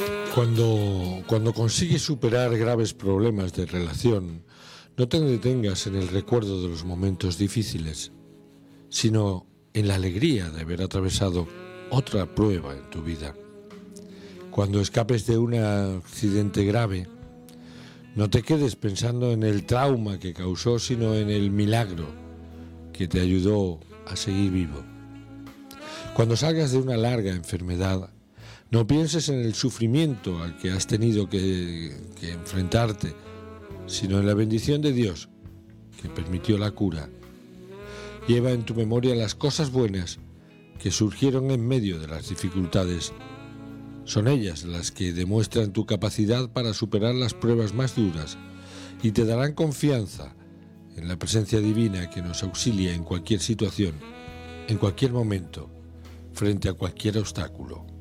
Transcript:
Cuando consigues superar graves problemas de relación, no te detengas en el recuerdo de los momentos difíciles, sino en la alegría de haber atravesado otra prueba en tu vida. Cuando escapes de un accidente grave, no te quedes pensando en el trauma que causó, sino en el milagro que te ayudó a seguir vivo. Cuando salgas de una larga enfermedad, no pienses en el sufrimiento al que has tenido que enfrentarte, sino en la bendición de Dios que permitió la cura. Lleva en tu memoria las cosas buenas que surgieron en medio de las dificultades. Son ellas las que demuestran tu capacidad para superar las pruebas más duras y te darán confianza en la presencia divina que nos auxilia en cualquier situación, en cualquier momento, frente a cualquier obstáculo.